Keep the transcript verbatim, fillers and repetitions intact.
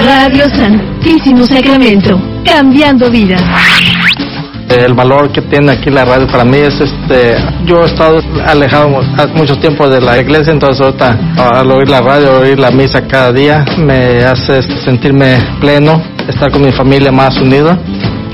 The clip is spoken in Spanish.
Radio Santísimo Sacramento, cambiando vidas. El valor que tiene aquí la radio para mí es este, yo he estado alejado mucho tiempo de la iglesia, entonces ahorita al oír la radio, oír la misa cada día me hace sentirme pleno, estar con mi familia más unida